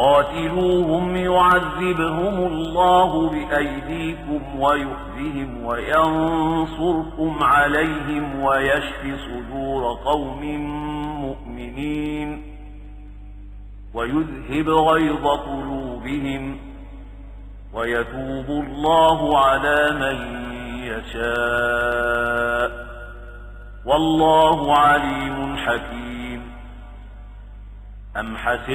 قاتلوهم يعذبهم الله بأيديكم ويخزهم وينصركم عليهم ويشف صدور قوم مؤمنين ويذهب غيظ قلوبهم ويتوب الله على من يشاء والله عليم حكيم. أم حسب